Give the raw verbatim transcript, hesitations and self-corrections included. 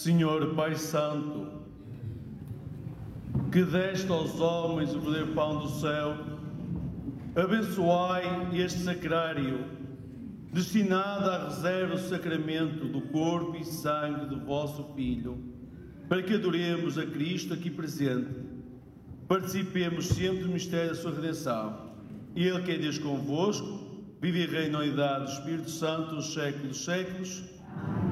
Senhor Pai Santo, que deste aos homens o verdadeiro pão do céu, abençoai este sacrário, destinado à reserva do sacramento do corpo e sangue do vosso Filho, para que adoremos a Cristo aqui presente, participemos sempre do mistério da sua redenção. Ele que é Deus convosco, vive e reina na unidade do Espírito Santo, os séculos dos séculos.